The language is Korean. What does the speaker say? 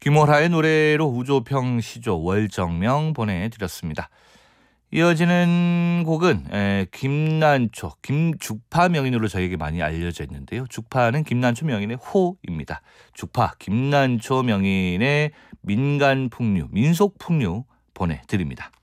김월하의 노래로 우조평 시조 월정명 보내드렸습니다. 이어지는 곡은 김난초, 김죽파 명인으로 저에게 많이 알려져 있는데요. 죽파는 김난초 명인의 호입니다. 죽파, 김난초 명인의 민간풍류, 민속풍류 보내드립니다.